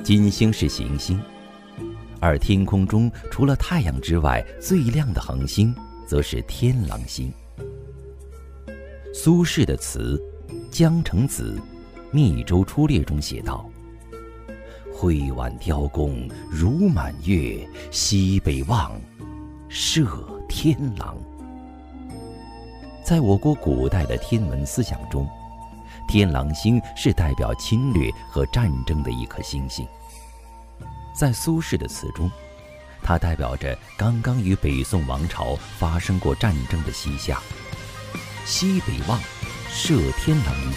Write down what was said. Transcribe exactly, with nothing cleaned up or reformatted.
金星是行星，而天空中除了太阳之外最亮的恒星则是天狼星。苏轼的词《江城子·密州出猎》中写道：挥挽雕弓如满月，西北望，射天狼。在我国古代的天文思想中，天狼星是代表侵略和战争的一颗星星。在苏轼的词中，它代表着刚刚与北宋王朝发生过战争的西夏。西北望，射天狼一